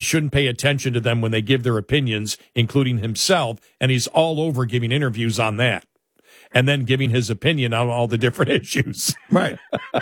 shouldn't pay attention to them when they give their opinions, including himself, and he's all over giving interviews on that, and then giving his opinion on all the different issues. Right.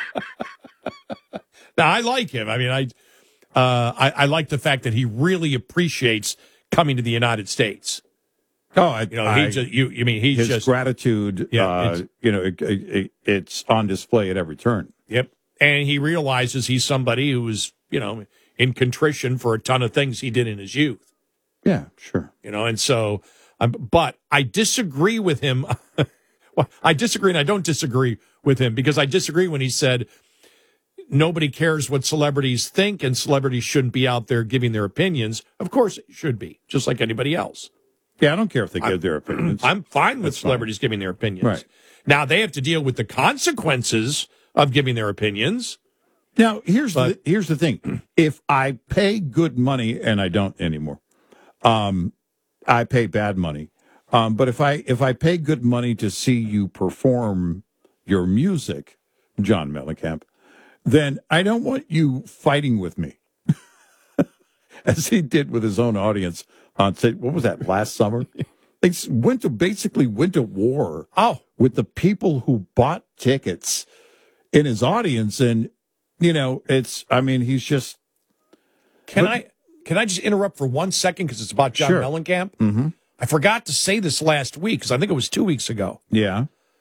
Now, I like him. I mean, I like the fact that he really appreciates coming to the United States. Oh, he's his gratitude. Yeah, it's on display at every turn. Yep, and he realizes he's somebody who is, in contrition for a ton of things he did in his youth. Yeah, sure. And so, but I disagree with him. Well, I disagree, and I don't disagree with him because I disagree when he said nobody cares what celebrities think and celebrities shouldn't be out there giving their opinions. Of course, it should be, just like anybody else. Yeah, I don't care if they give their opinions. I'm fine with celebrities giving their opinions. Right. Now, they have to deal with the consequences of giving their opinions. Now, here's the thing. If I pay good money, and I don't anymore, I pay bad money. But if I pay good money to see you perform your music, John Mellencamp, then I don't want you fighting with me, as he did with his own audience on, what was that, last summer? They went to war with the people who bought tickets in his audience. And, he's just... Can I just interrupt for 1 second because it's about John Mellencamp? Mm-hmm. I forgot to say this last week because I think it was 2 weeks ago. Yeah.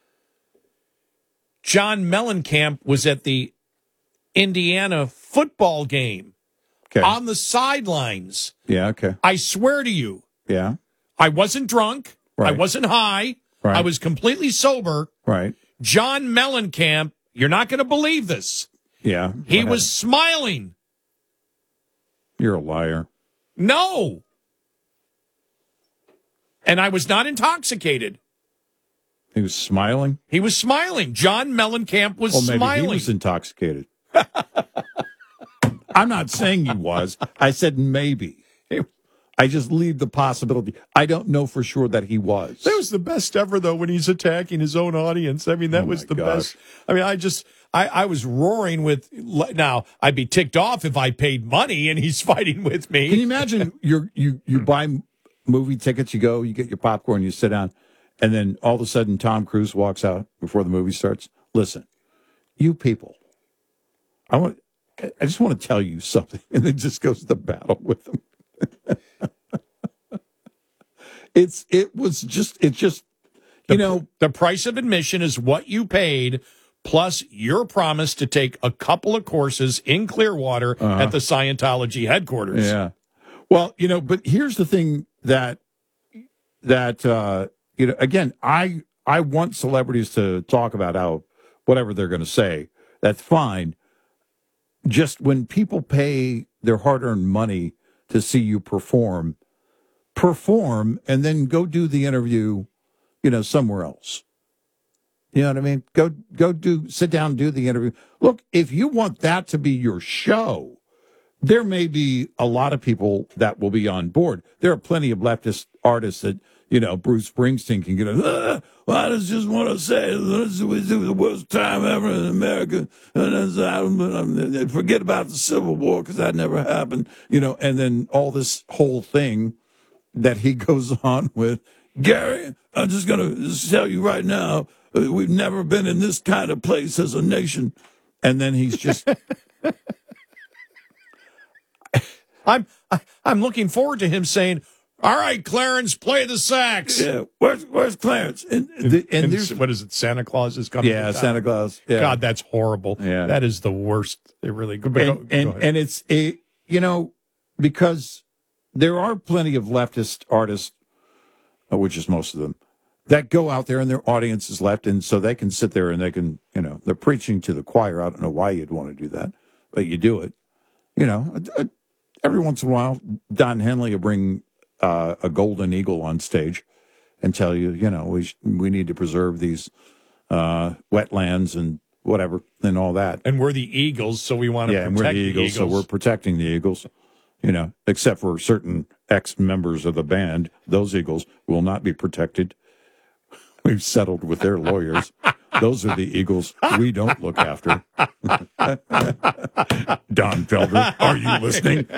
John Mellencamp was at the Indiana football game on the sidelines. Yeah, okay. I swear to you. Yeah. I wasn't drunk. Right. I wasn't high. Right. I was completely sober. Right. John Mellencamp, you're not going to believe this. Yeah. He was smiling. You're a liar. No. And I was not intoxicated. He was smiling? He was smiling. John Mellencamp was maybe smiling. He was intoxicated. I'm not saying he was. I said maybe. I just leave the possibility. I don't know for sure that he was. That was the best ever, though, when he's attacking his own audience. I mean, that was the best. I mean, I was roaring with. Now, I'd be ticked off if I paid money and he's fighting with me. Can you imagine? You buy movie tickets, you go, you get your popcorn, you sit down, and then all of a sudden Tom Cruise walks out before the movie starts. Listen, you people, I just want to tell you something, and then just goes to battle with them. It's just the price of admission is what you paid plus your promise to take a couple of courses in Clearwater at the Scientology headquarters. Yeah. Well, but here's the thing that again, I want celebrities to talk about whatever they're going to say. That's fine. Just when people pay their hard-earned money to see you perform, and then go do the interview, somewhere else. You know what I mean? Sit down and do the interview. Look, if you want that to be your show, there may be a lot of people that will be on board. There are plenty of leftist artists that, Bruce Springsteen can get I just want to say this was the worst time ever in America. And forget about the Civil War because that never happened. And then all this whole thing that he goes on with. Gary, I'm just going to tell you right now, we've never been in this kind of place as a nation. And then he's just... I'm looking forward to him saying, all right, Clarence, play the sax. Yeah, where's Clarence? And what is it? Santa Claus is coming. Yeah, Santa Claus. Yeah. God, that's horrible. Yeah, that is the worst. It really. Go and it's because there are plenty of leftist artists, which is most of them, that go out there and their audience is left, and so they can sit there and they can, they're preaching to the choir. I don't know why you'd want to do that, but you do it. Every once in a while, Don Henley will bring a golden eagle on stage and tell you, we need to preserve these wetlands and whatever and all that. And we're the Eagles, so we want to protect and we're the Eagles, so we're protecting the Eagles. Except for certain ex-members of the band, those Eagles will not be protected. We've settled with their lawyers. Those are the Eagles we don't look after. Don Felder, are you listening?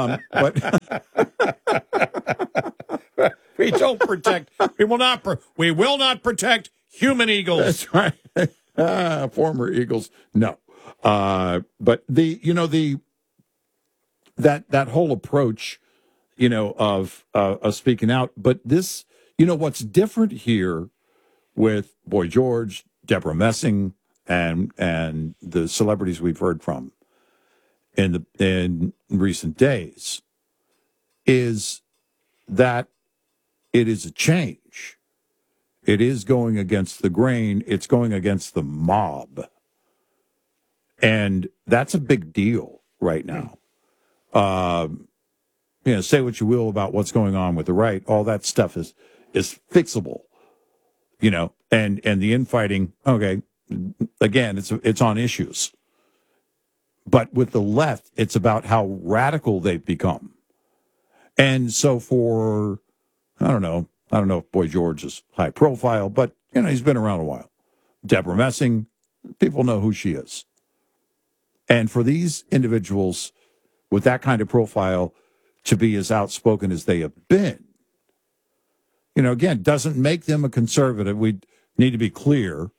We don't protect. We will not. We will not protect human eagles. That's right. Former Eagles, no. But that whole approach, of speaking out. But this, what's different here with Boy George, Deborah Messing, and the celebrities we've heard from in recent days is that it is a change. It is going against the grain. It's going against the mob. And that's a big deal right now. Say what you will about what's going on with the right. All that stuff is fixable, and the infighting. Okay. Again, it's on issues. But with the left, it's about how radical they've become. And so I don't know if Boy George is high profile, but, he's been around a while. Deborah Messing, people know who she is. And for these individuals with that kind of profile to be as outspoken as they have been, again, doesn't make them a conservative. We need to be clear.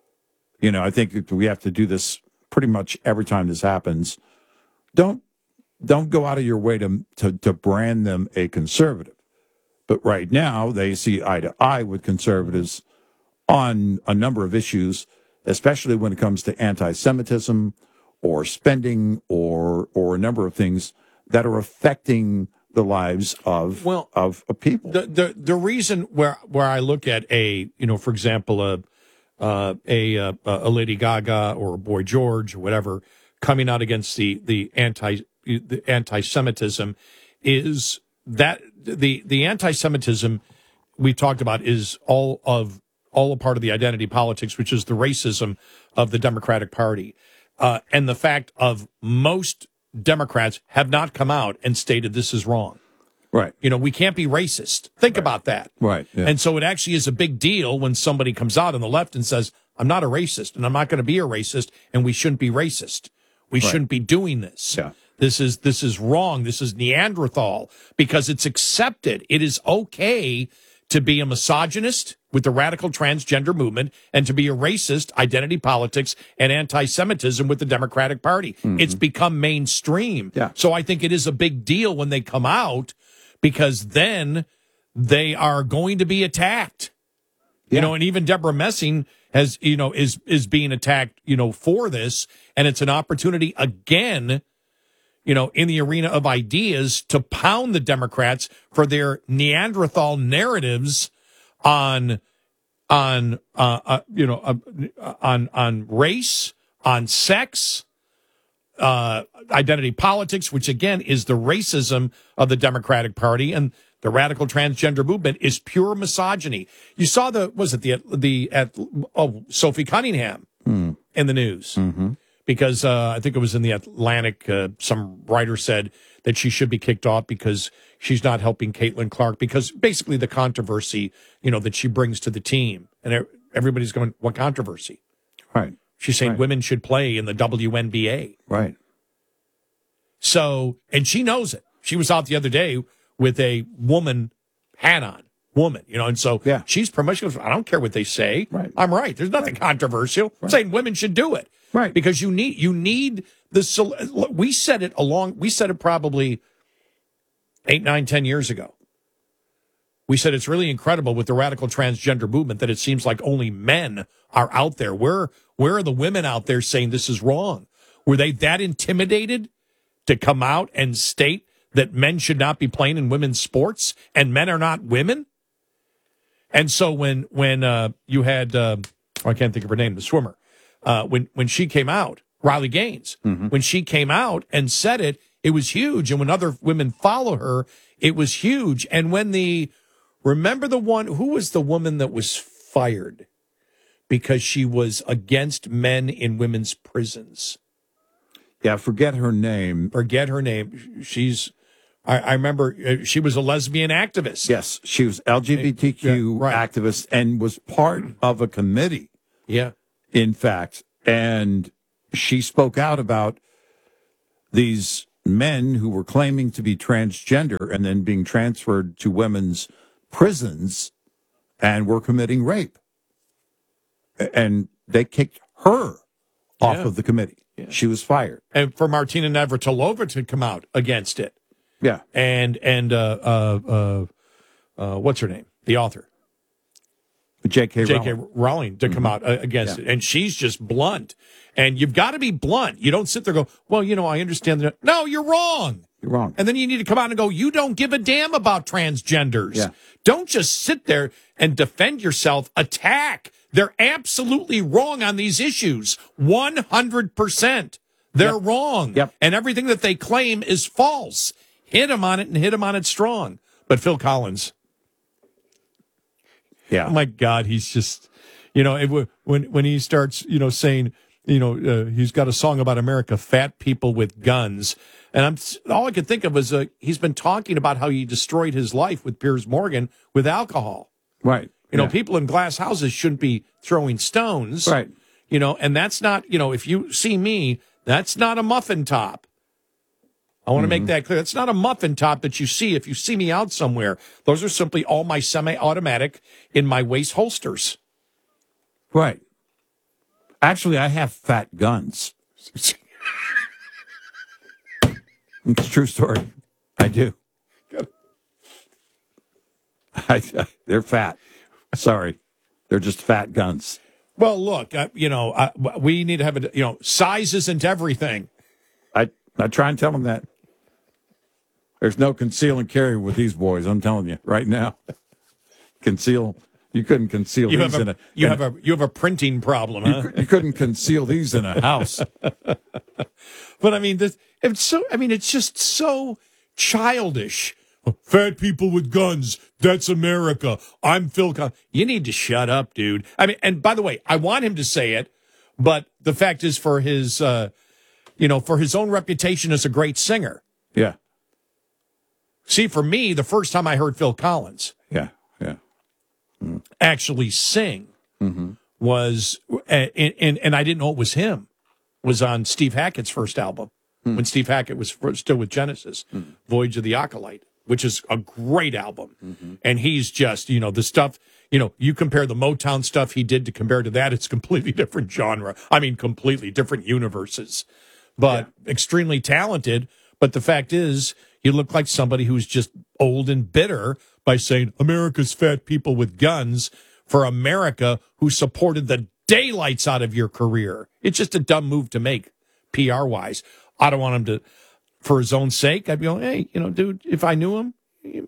I think we have to do this pretty much every time this happens. Don't go out of your way to brand them a conservative. But right now, they see eye to eye with conservatives on a number of issues, especially when it comes to anti-Semitism or spending or a number of things that are affecting the lives of people. The reason where I look at for example, a Lady Gaga or a Boy George or whatever coming out against the anti-Semitism is that the anti-Semitism we talked about is all a part of the identity politics, which is the racism of the Democratic Party, and the fact of most Democrats have not come out and stated this is wrong. Right. We can't be racist. Think about that. Right. Yeah. And so it actually is a big deal when somebody comes out on the left and says, I'm not a racist and I'm not going to be a racist and we shouldn't be racist. We shouldn't be doing this. Yeah. This is wrong. This is Neanderthal because it's accepted. It is okay to be a misogynist with the radical transgender movement and to be a racist, identity politics, and anti-Semitism with the Democratic Party. Mm-hmm. It's become mainstream. Yeah. So I think it is a big deal when they come out because then they are going to be attacked. Yeah. And even Deborah Messing has, is being attacked, for this. And it's an opportunity again, in the arena of ideas to pound the Democrats for their Neanderthal narratives on race, on sex, identity politics, which again is the racism of the Democratic Party, and the radical transgender movement is pure misogyny. You saw Sophie Cunningham in the news. Mm-hmm. Because I think it was in the Atlantic, some writer said that she should be kicked off because she's not helping Caitlin Clark, because basically the controversy, that she brings to the team. And everybody's going, what controversy? Right. She's saying women should play in the WNBA. Right. So, and she knows it. She was out the other day with a woman hat on. And so she's promoting. I don't care what they say. Right. I'm right. There's nothing controversial. I'm saying women should do it. Right. Because you need we said it probably 8, 9, 10 years ago. We said it's really incredible with the radical transgender movement that it seems like only men are out there. Where are the women out there saying this is wrong? Were they that intimidated to come out and state that men should not be playing in women's sports and men are not women? And so when you had I can't think of her name, the swimmer. When she came out, Riley Gaines, when she came out and said it, it was huge. And when other women follow her, it was huge. And when remember who was the woman that was fired because she was against men in women's prisons? Yeah, forget her name. I remember she was a lesbian activist. Yes, she was LGBTQ activist and was part of a committee. Yeah. in fact. And she spoke out about these men who were claiming to be transgender and then being transferred to women's prisons and were committing rape. And they kicked her off of the committee. Yeah. She was fired. And for Martina Navratilova to come out against it. Yeah. And what's her name? The author. J.K. Rowling to come out against it. And she's just blunt. And you've got to be blunt. You don't sit there and go, well, I understand that. No, you're wrong. You're wrong. And then you need to come out and go, you don't give a damn about transgenders. Yeah. Don't just sit there and defend yourself. Attack. They're absolutely wrong on these issues. 100%. They're wrong. Yep. And everything that they claim is false. Hit them on it and hit them on it strong. But Phil Collins. Yeah. Oh, my God. He's just, when he starts, saying, he's got a song about America, fat people with guns. And all I could think of was he's been talking about how he destroyed his life with Piers Morgan with alcohol. Right. People in glass houses shouldn't be throwing stones. Right. And that's not, if you see me, that's not a muffin top. I want to make that clear. That's not a muffin top that you see if you see me out somewhere. Those are simply all my semi-automatic in my waist holsters. Right. Actually, I have fat guns. It's a true story. I do. They're fat. Sorry. They're just fat guns. Well, look, we need to have size isn't everything. I try and tell them that. There's no conceal and carry with these boys. I'm telling you right now. You couldn't conceal these in a. You have a printing problem, huh? You couldn't conceal these in a house. But I mean, it's just so childish. Fat people with guns. That's America. I'm Phil Collins. You need to shut up, dude. I mean, and by the way, I want him to say it, but the fact is, for his, for his own reputation as a great singer. Yeah. See, for me, the first time I heard Phil Collins, actually sing, was, and I didn't know it was him, was on Steve Hackett's first album when Steve Hackett was still with Genesis, Voyage of the Acolyte, which is a great album. And he's just, the stuff, you compare the Motown stuff he did to compare to that, it's completely different genre. I mean, completely different universes, but extremely talented. But the fact is, you look like somebody who's just old and bitter by saying America's fat people with guns for America who supported the daylights out of your career. It's just a dumb move to make, PR-wise. I don't want him to, for his own sake, I'd be going, hey, dude, if I knew him,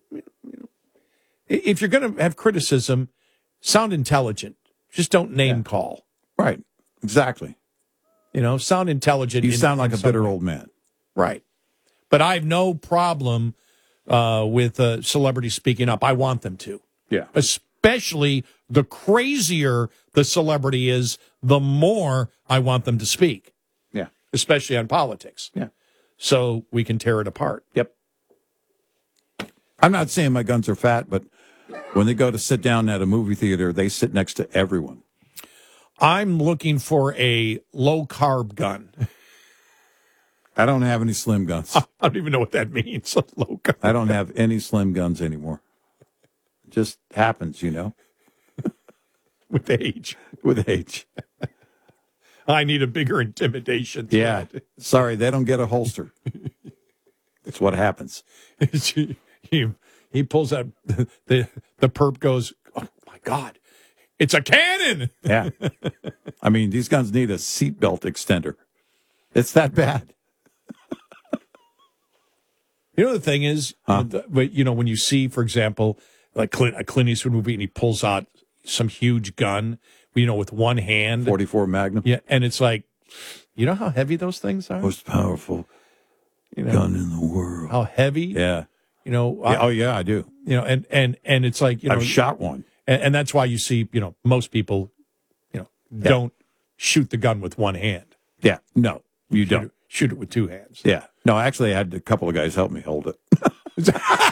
if you're going to have criticism, sound intelligent. Just don't name call. Right. Exactly. Sound intelligent. You sound like a bitter old man. Right. But I have no problem with celebrities speaking up. I want them to. Yeah. Especially the crazier the celebrity is, the more I want them to speak. Yeah. Especially on politics. Yeah. So we can tear it apart. Yep. I'm not saying my guns are fat, but when they go to sit down at a movie theater, they sit next to everyone. I'm looking for a low-carb gun. I don't have any slim guns. I don't even know what that means. Low carb. I don't have any slim guns anymore. It just happens, With age. With age. I need a bigger intimidation threat. Yeah. Sorry, they don't get a holster. That's what happens. He pulls out, the perp goes, oh, my God, it's a cannon. Yeah. I mean, these guns need a seatbelt extender. It's that bad. The thing is, when you see, for example, like a Clint Eastwood movie, and he pulls out some huge gun, with one hand. 44 Magnum. Yeah, and it's like, how heavy those things are? Most powerful gun in the world. How heavy? Yeah. I do. And it's like, I've shot one. And that's why you see, most people, don't shoot the gun with one hand. Yeah. No, you don't. Shoot it with two hands. Yeah. No, actually, I had a couple of guys help me hold it.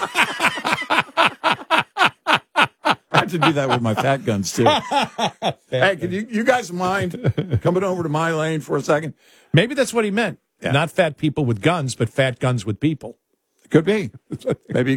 I had to do that with my fat guns, too. Hey, can you guys mind coming over to my lane for a second? Maybe that's what he meant. Yeah. Not fat people with guns, but fat guns with people. Could be. Maybe